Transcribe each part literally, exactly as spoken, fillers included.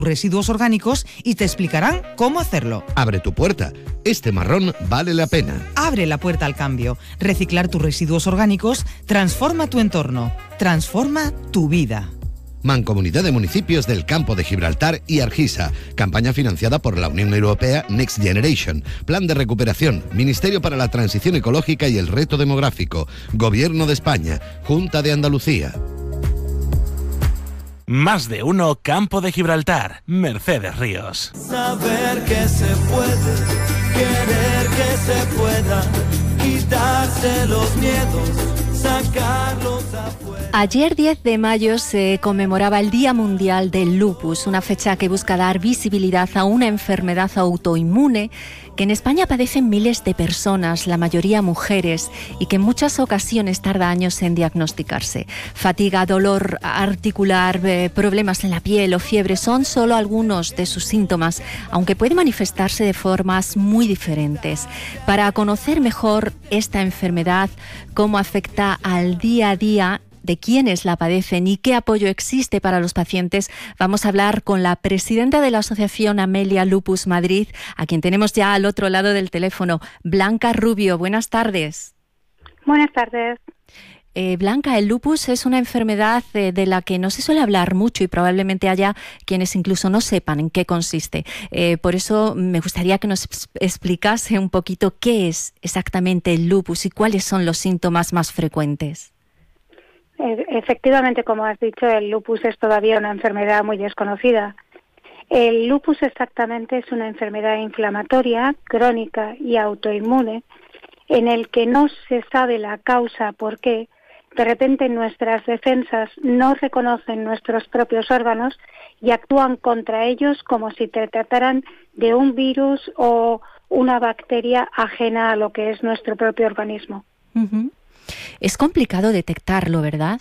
residuos orgánicos y te explicarán cómo hacerlo. Abre tu puerta. Este marrón vale la pena. Abre la puerta al cambio. Reciclar tus residuos orgánicos transforma tu entorno. Transforma tu vida. Mancomunidad de Municipios del Campo de Gibraltar y Argisa. Campaña financiada por la Unión Europea Next Generation. Plan de recuperación. Ministerio para la Transición Ecológica y el Reto Demográfico. Gobierno de España. Junta de Andalucía. Más de uno Campo de Gibraltar. Mercedes Ríos. Saber que se puede, querer que se pueda, quitarse los miedos, sacarlos afuera. Ayer diez de mayo se conmemoraba el Día Mundial del Lupus, una fecha que busca dar visibilidad a una enfermedad autoinmune que en España padecen miles de personas, la mayoría mujeres, y que en muchas ocasiones tarda años en diagnosticarse. Fatiga, dolor articular, eh, problemas en la piel o fiebre son solo algunos de sus síntomas, aunque puede manifestarse de formas muy diferentes. Para conocer mejor esta enfermedad, cómo afecta al día a día de quienes la padecen y qué apoyo existe para los pacientes, vamos a hablar con la presidenta de la Asociación Amelia Lupus Madrid, a quien tenemos ya al otro lado del teléfono, Blanca Rubio. Buenas tardes. Buenas tardes. Eh, Blanca, el lupus es una enfermedad eh, de la que no se suele hablar mucho y probablemente haya quienes incluso no sepan en qué consiste. Eh, por eso me gustaría que nos explicase un poquito qué es exactamente el lupus y cuáles son los síntomas más frecuentes. Efectivamente, como has dicho, el lupus es todavía una enfermedad muy desconocida. El lupus exactamente es una enfermedad inflamatoria, crónica y autoinmune, en el que no se sabe la causa por qué. De repente nuestras defensas no reconocen nuestros propios órganos y actúan contra ellos como si te trataran de un virus o una bacteria ajena a lo que es nuestro propio organismo. Uh-huh. Es complicado detectarlo, ¿verdad?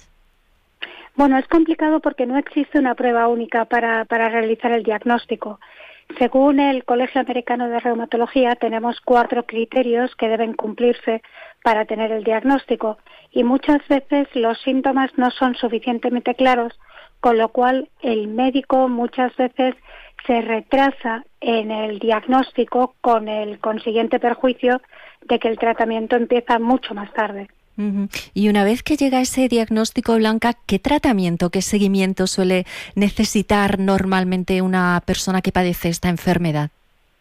Bueno, es complicado porque no existe una prueba única para, para realizar el diagnóstico. Según el Colegio Americano de Reumatología, tenemos cuatro criterios que deben cumplirse para tener el diagnóstico y muchas veces los síntomas no son suficientemente claros, con lo cual el médico muchas veces se retrasa en el diagnóstico con el consiguiente perjuicio de que el tratamiento empieza mucho más tarde. Uh-huh. Y una vez que llega ese diagnóstico, Blanca, ¿qué tratamiento, qué seguimiento suele necesitar normalmente una persona que padece esta enfermedad?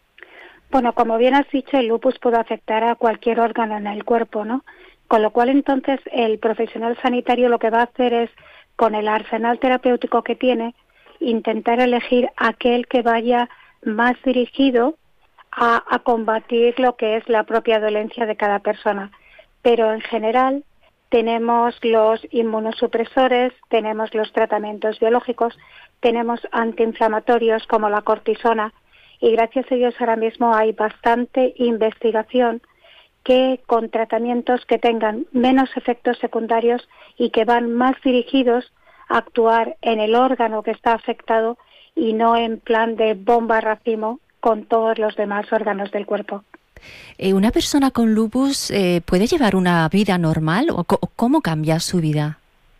Bueno, como bien has dicho, el lupus puede afectar a cualquier órgano en el cuerpo, ¿no? Con lo cual, entonces, el profesional sanitario lo que va a hacer es, con el arsenal terapéutico que tiene, intentar elegir aquel que vaya más dirigido a, a combatir lo que es la propia dolencia de cada persona. Pero en general tenemos los inmunosupresores, tenemos los tratamientos biológicos, tenemos antiinflamatorios como la cortisona y gracias a Dios ahora mismo hay bastante investigación que con tratamientos que tengan menos efectos secundarios y que van más dirigidos a actuar en el órgano que está afectado y no en plan de bomba racimo con todos los demás órganos del cuerpo. Eh, ¿Una persona con lupus eh, puede llevar una vida normal o co- cómo cambia su vida?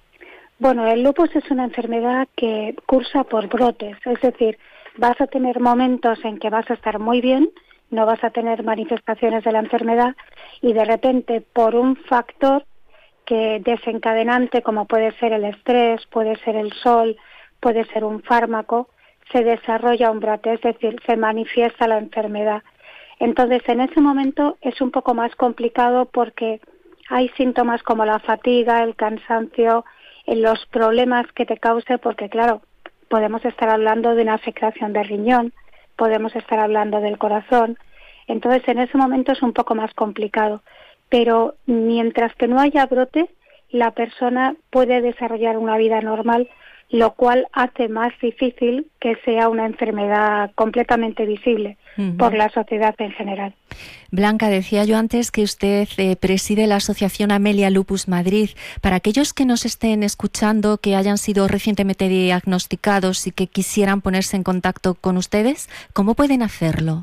Bueno, el lupus es una enfermedad que cursa por brotes, es decir, vas a tener momentos en que vas a estar muy bien, no vas a tener manifestaciones de la enfermedad y de repente por un factor que desencadenante como puede ser el estrés, puede ser el sol, puede ser un fármaco, se desarrolla un brote, es decir, se manifiesta la enfermedad. Entonces, en ese momento es un poco más complicado porque hay síntomas como la fatiga, el cansancio, los problemas que te cause, porque claro, podemos estar hablando de una afectación del riñón, podemos estar hablando del corazón. Entonces, en ese momento es un poco más complicado. Pero mientras que no haya brote, la persona puede desarrollar una vida normal, lo cual hace más difícil que sea una enfermedad completamente visible uh-huh. por la sociedad en general. Blanca, decía yo antes que usted eh, preside la Asociación Amelia Lupus Madrid. Para aquellos que nos estén escuchando, que hayan sido recientemente diagnosticados y que quisieran ponerse en contacto con ustedes, ¿cómo pueden hacerlo?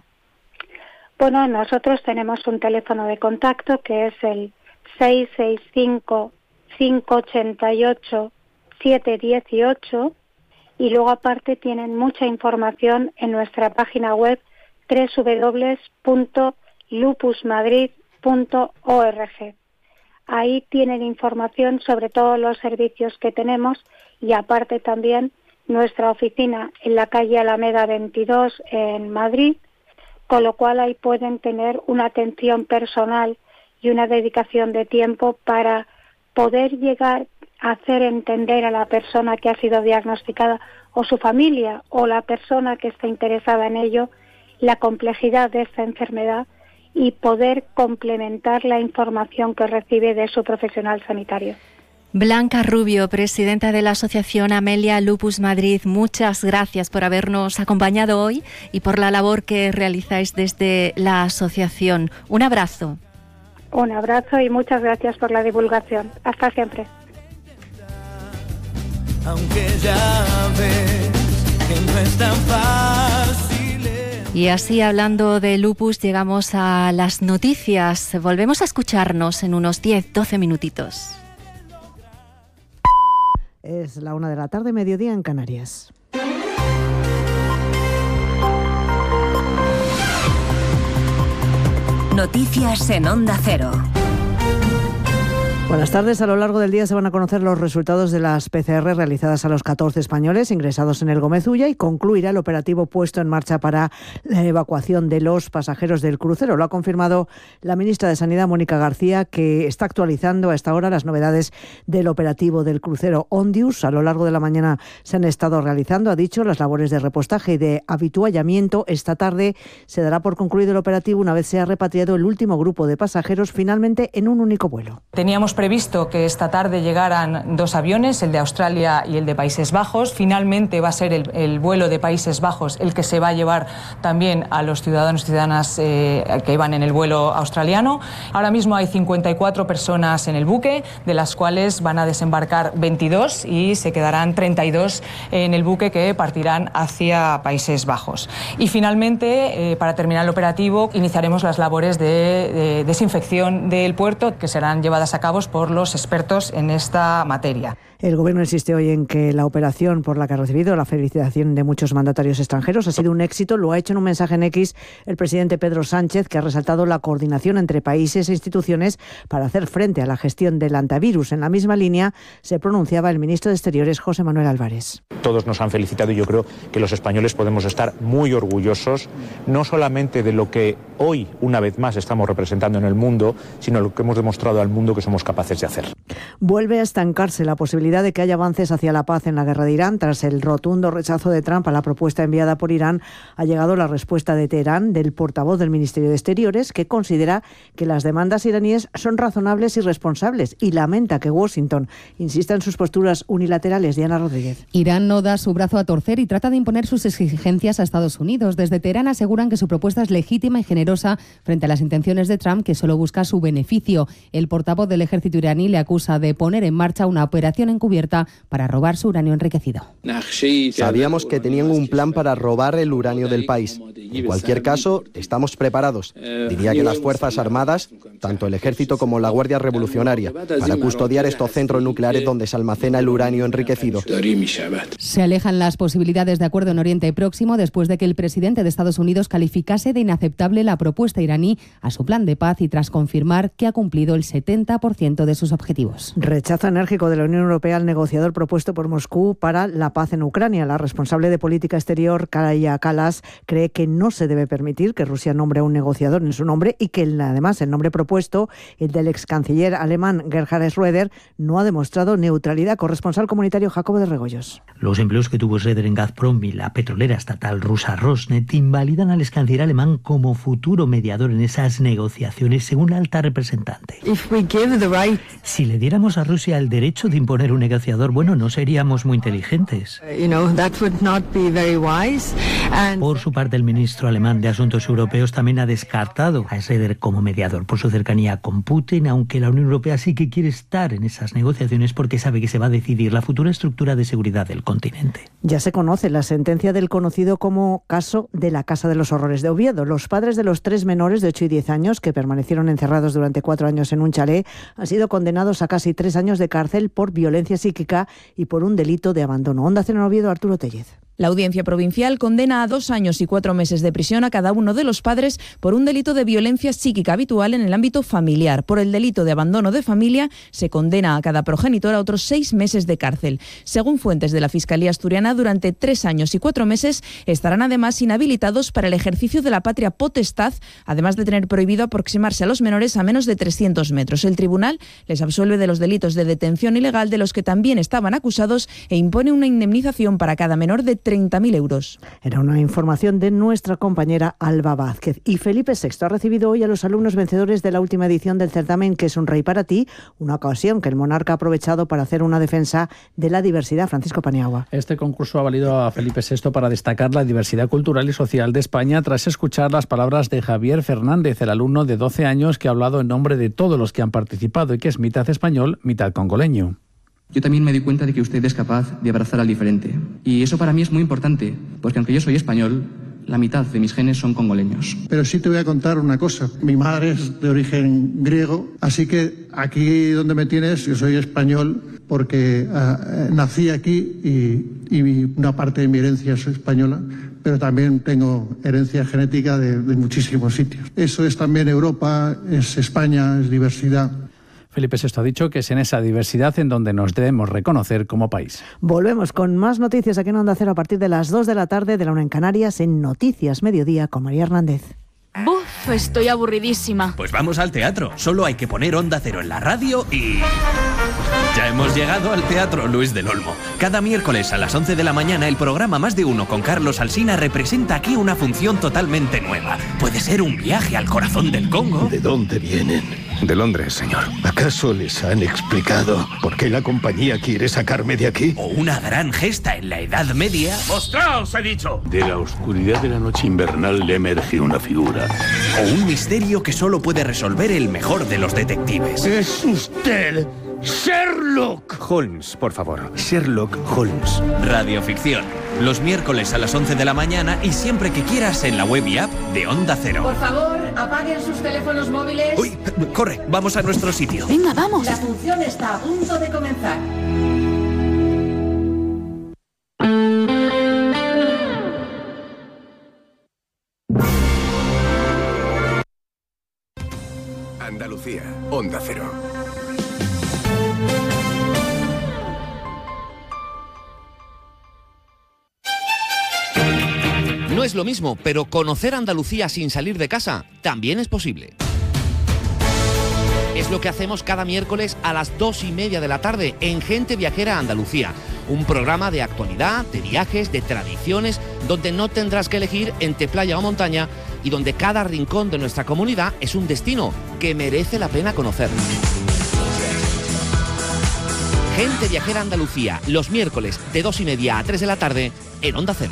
Bueno, nosotros tenemos un teléfono de contacto que es el seis seis cinco, cinco ocho ocho, siete uno ocho y luego aparte tienen mucha información en nuestra página web doble u doble u doble u punto lupus madrid punto org. Ahí tienen información sobre todos los servicios que tenemos y aparte también nuestra oficina en la calle Alameda veintidós en Madrid, con lo cual ahí pueden tener una atención personal y una dedicación de tiempo para poder llegar a hacer entender a la persona que ha sido diagnosticada o su familia o la persona que está interesada en ello la complejidad de esta enfermedad y poder complementar la información que recibe de su profesional sanitario. Blanca Rubio, presidenta de la Asociación Amelia Lupus Madrid, muchas gracias por habernos acompañado hoy y por la labor que realizáis desde la asociación. Un abrazo. Un abrazo y muchas gracias por la divulgación. Hasta siempre. Aunque ya ves que no es tan fácil. Y así, hablando de lupus, llegamos a las noticias. Volvemos a escucharnos en unos diez doce minutitos. Es la una de la tarde, mediodía en Canarias. Noticias en Onda Cero. Buenas tardes. A lo largo del día se van a conocer los resultados de las P C R realizadas a los catorce españoles ingresados en el Gómez Ulla y concluirá el operativo puesto en marcha para la evacuación de los pasajeros del crucero. Lo ha confirmado la ministra de Sanidad, Mónica García, que está actualizando a esta hora las novedades del operativo del crucero Ondius. A lo largo de la mañana se han estado realizando, ha dicho, las labores de repostaje y de habituallamiento. Esta tarde se dará por concluido el operativo una vez se ha repatriado el último grupo de pasajeros, finalmente en un único vuelo. Teníamos previsto que esta tarde llegaran dos aviones, el de Australia y el de Países Bajos. Finalmente va a ser el, el vuelo de Países Bajos el que se va a llevar también a los ciudadanos y ciudadanas eh, que iban en el vuelo australiano. Ahora mismo hay cincuenta y cuatro personas en el buque, de las cuales van a desembarcar veintidós y se quedarán treinta y dos en el buque que partirán hacia Países Bajos. Y finalmente, eh, para terminar el operativo, iniciaremos las labores de, de desinfección del puerto, que serán llevadas a cabo por los expertos en esta materia. El Gobierno insiste hoy en que la operación, por la que ha recibido la felicitación de muchos mandatarios extranjeros, ha sido un éxito. Lo ha hecho en un mensaje en X el presidente Pedro Sánchez, que ha resaltado la coordinación entre países e instituciones para hacer frente a la gestión del antivirus. En la misma línea se pronunciaba el ministro de Exteriores, José Manuel Álvarez. Todos nos han felicitado y yo creo que los españoles podemos estar muy orgullosos, no solamente de lo que hoy, una vez más, estamos representando en el mundo, sino lo que hemos demostrado al mundo que somos capaces de hacer. Vuelve a estancarse la posibilidad de que haya avances hacia la paz en la guerra de Irán. Tras el rotundo rechazo de Trump a la propuesta enviada por Irán, ha llegado la respuesta de Teherán, del portavoz del Ministerio de Exteriores, que considera que las demandas iraníes son razonables y responsables y lamenta que Washington insista en sus posturas unilaterales. Diana Rodríguez. Irán no da su brazo a torcer y trata de imponer sus exigencias a Estados Unidos. Desde Teherán aseguran que su propuesta es legítima y generosa frente a las intenciones de Trump, que solo busca su beneficio. El portavoz del ejército iraní le acusa de poner en marcha una operación encubierta para robar su uranio enriquecido. Sabíamos que tenían un plan para robar el uranio del país. En cualquier caso, estamos preparados. Diría que las Fuerzas Armadas, tanto el Ejército como la Guardia Revolucionaria, para custodiar estos centros nucleares donde se almacena el uranio enriquecido. Se alejan las posibilidades de acuerdo en Oriente Próximo después de que el presidente de Estados Unidos calificase de inaceptable la propuesta iraní a su plan de paz y tras confirmar que ha cumplido el setenta por ciento de sus objetivos. Rechazo enérgico de la Unión Europea al negociador propuesto por Moscú para la paz en Ucrania. La responsable de política exterior, Kaja Kallas, cree que no se debe permitir que Rusia nombre a un negociador en su nombre y que además el nombre propuesto, el del ex canciller alemán Gerhard Schröder, no ha demostrado neutralidad. Corresponsal comunitario Jacobo de Regoyos. Los empleos que tuvo Schröder en Gazprom y la petrolera estatal rusa Rosneft invalidan al ex canciller alemán como futuro mediador en esas negociaciones, según la alta representante. Right... Si le diéramos a Rusia el derecho de imponer un negociador, bueno, no seríamos muy inteligentes. You know, that would not be very wise. And... Por su parte, el ministro alemán de Asuntos Europeos también ha descartado a Schröder como mediador por su cercanía con Putin, aunque la Unión Europea sí que quiere estar en esas negociaciones porque sabe que se va a decidir la futura estructura de seguridad del continente. Ya se conoce la sentencia del conocido como caso de la Casa de los Horrores de Oviedo. Los padres de los tres menores de ocho y diez años que permanecieron encerrados durante cuatro años en un chalet han sido condenados a casi tres años de cárcel por violencia psíquica y por un delito de abandono. Onda Cero en Oviedo, Arturo Tellez. La Audiencia Provincial condena a dos años y cuatro meses de prisión a cada uno de los padres por un delito de violencia psíquica habitual en el ámbito familiar. Por el delito de abandono de familia se condena a cada progenitor a otros seis meses de cárcel. Según fuentes de la Fiscalía Asturiana, durante tres años y cuatro meses estarán además inhabilitados para el ejercicio de la patria potestad, además de tener prohibido aproximarse a los menores a menos de trescientos metros. El tribunal les absuelve de los delitos de detención ilegal de los que también estaban acusados e impone una indemnización para cada menor de treinta mil euros. Era una información de nuestra compañera Alba Vázquez. Y Felipe sexto ha recibido hoy a los alumnos vencedores de la última edición del certamen ¿Qué es un rey para ti?, una ocasión que el monarca ha aprovechado para hacer una defensa de la diversidad. Francisco Paniagua. Este concurso ha valido a Felipe sexto para destacar la diversidad cultural y social de España tras escuchar las palabras de Javier Fernández, el alumno de doce años que ha hablado en nombre de todos los que han participado y que es mitad español, mitad congoleño. Yo también me doy cuenta de que usted es capaz de abrazar al diferente. Y eso para mí es muy importante, porque aunque yo soy español, la mitad de mis genes son congoleños. Pero sí te voy a contar una cosa. Mi madre es de origen griego, así que aquí donde me tienes, yo soy español porque uh, nací aquí y, y una parte de mi herencia es española, pero también tengo herencia genética de, de muchísimos sitios. Eso es también Europa, es España, es diversidad. Felipe sexto ha dicho que es en esa diversidad en donde nos debemos reconocer como país. Volvemos con más noticias aquí en Onda Cero a partir de las dos de la tarde, de la una en Canarias, en Noticias Mediodía con María Hernández. Buf, estoy aburridísima. Pues vamos al teatro. Solo hay que poner Onda Cero en la radio y... ya hemos llegado al Teatro Luis del Olmo. Cada miércoles a las once de la mañana el programa Más de Uno con Carlos Alsina representa aquí una función totalmente nueva. Puede ser un viaje al corazón del Congo. ¿De dónde vienen? De Londres, señor. ¿Acaso les han explicado por qué la compañía quiere sacarme de aquí? O una gran gesta en la Edad Media. ¡Mostraos, he dicho! De la oscuridad de la noche invernal le emerge una figura. O un misterio que solo puede resolver el mejor de los detectives. ¡Es usted Sherlock Holmes, por favor! Sherlock Holmes. Radioficción. Los miércoles a las once de la mañana y siempre que quieras en la web y app de Onda Cero. Por favor, apaguen sus teléfonos móviles. Uy, corre, vamos a nuestro sitio. Venga, vamos. La función está a punto de comenzar. Andalucía, Onda Cero. No es lo mismo, pero conocer Andalucía sin salir de casa también es posible. Es lo que hacemos cada miércoles a las dos y media de la tarde en Gente Viajera Andalucía, un programa de actualidad, de viajes, de tradiciones, donde no tendrás que elegir entre playa o montaña y donde cada rincón de nuestra comunidad es un destino que merece la pena conocer. Gente Viajera Andalucía, los miércoles de dos y media a tres de la tarde en Onda Cero.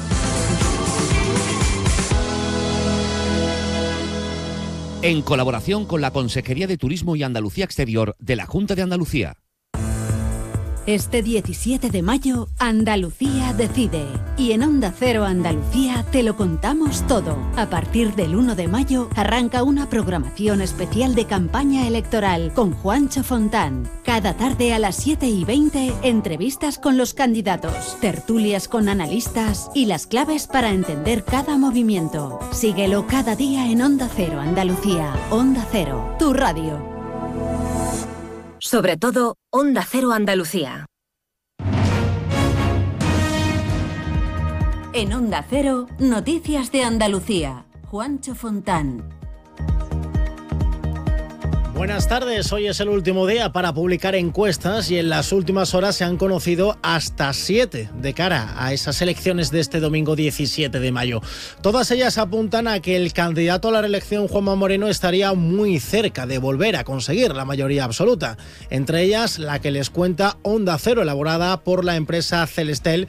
En colaboración con la Consejería de Turismo y Andalucía Exterior de la Junta de Andalucía. Este diecisiete de mayo, Andalucía decide. Y en Onda Cero Andalucía te lo contamos todo. A partir del uno de mayo arranca una programación especial de campaña electoral con Juancho Fontán. Cada tarde a las siete y veinte, entrevistas con los candidatos, tertulias con analistas y las claves para entender cada movimiento. Síguelo cada día en Onda Cero Andalucía. Onda Cero, tu radio. Sobre todo, Onda Cero Andalucía. En Onda Cero, Noticias de Andalucía. Juancho Fontán. Buenas tardes, hoy es el último día para publicar encuestas y en las últimas horas se han conocido hasta siete de cara a esas elecciones de este domingo diecisiete de mayo. Todas ellas apuntan a que el candidato a la reelección, Juanma Moreno, estaría muy cerca de volver a conseguir la mayoría absoluta. Entre ellas, la que les cuenta Onda Cero, elaborada por la empresa Celestel,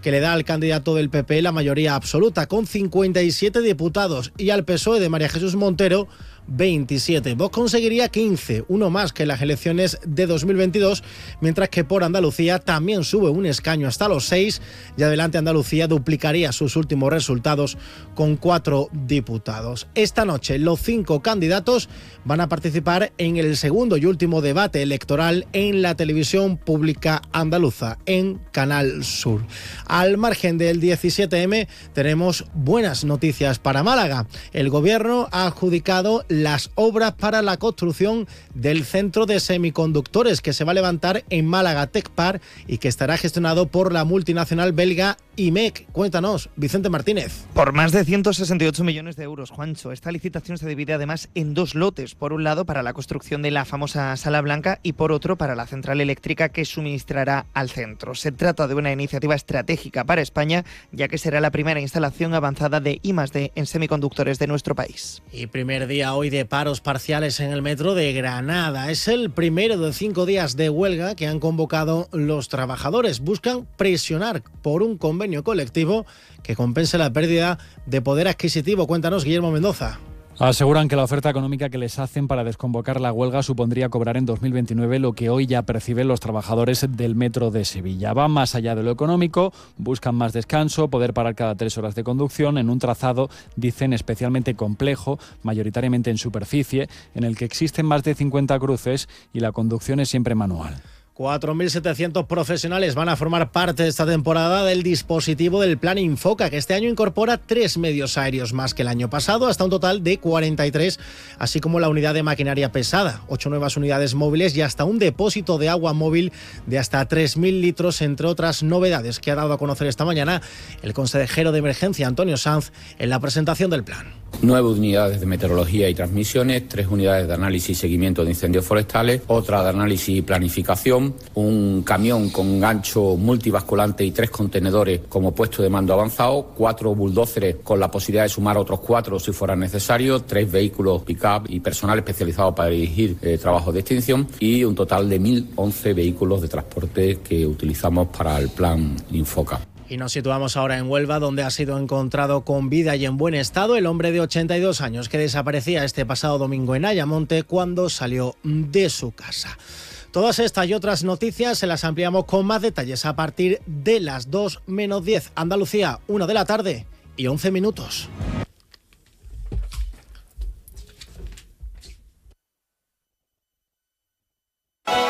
que le da al candidato del P P la mayoría absoluta, con cincuenta y siete diputados, y al P S O E de María Jesús Montero veintisiete. Vox conseguiría quince, uno más que en las elecciones de dos mil veintidós, mientras que por Andalucía también sube un escaño hasta los seis, y adelante Andalucía duplicaría sus últimos resultados con cuatro diputados. Esta noche los cinco candidatos van a participar en el segundo y último debate electoral en la televisión pública andaluza, en Canal Sur. Al margen del diecisiete eme, tenemos buenas noticias para Málaga. El gobierno ha adjudicado las obras para la construcción del centro de semiconductores que se va a levantar en Málaga Tech Park y que estará gestionado por la multinacional belga I M E C. Cuéntanos, Vicente Martínez. Por más de ciento sesenta y ocho millones de euros, Juancho. Esta licitación se divide además en dos lotes. Por un lado, para la construcción de la famosa Sala Blanca y por otro, para la central eléctrica que suministrará al centro. Se trata de una iniciativa estratégica para España, ya que será la primera instalación avanzada de I más D en semiconductores de nuestro país. Y primer día hoy de paros parciales en el metro de Granada. Es el primero de cinco días de huelga que han convocado los trabajadores. Buscan presionar por un convenio colectivo que compense la pérdida de poder adquisitivo. Cuéntanos, Guillermo Mendoza. Aseguran que la oferta económica que les hacen para desconvocar la huelga supondría cobrar en dos mil veintinueve lo que hoy ya perciben los trabajadores del metro de Sevilla. Va más allá de lo económico, buscan más descanso, poder parar cada tres horas de conducción en un trazado, dicen, especialmente complejo, mayoritariamente en superficie, en el que existen más de cincuenta cruces y la conducción es siempre manual. cuatro mil setecientos profesionales van a formar parte esta temporada del dispositivo del Plan Infoca, que este año incorpora tres medios aéreos más que el año pasado, hasta un total de cuarenta y tres, así como la unidad de maquinaria pesada, ocho nuevas unidades móviles y hasta un depósito de agua móvil de hasta tres mil litros, entre otras novedades que ha dado a conocer esta mañana el consejero de emergencia Antonio Sanz en la presentación del plan. Nueve unidades de meteorología y transmisiones, tres unidades de análisis y seguimiento de incendios forestales, otra de análisis y planificación, un camión con gancho multibasculante y tres contenedores como puesto de mando avanzado, cuatro bulldóceres con la posibilidad de sumar otros cuatro si fuera necesario, tres vehículos pick-up y personal especializado para dirigir eh, trabajos de extinción y un total de mil once vehículos de transporte que utilizamos para el plan Infoca. Y nos situamos ahora en Huelva, donde ha sido encontrado con vida y en buen estado el hombre de ochenta y dos años que desaparecía este pasado domingo en Ayamonte cuando salió de su casa. Todas estas y otras noticias se las ampliamos con más detalles a partir de las dos menos diez. Andalucía, una de la tarde y once minutos.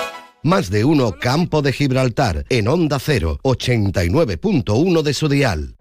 Más de uno Campo de Gibraltar, en Onda Cero, ochenta y nueve punto uno de su dial.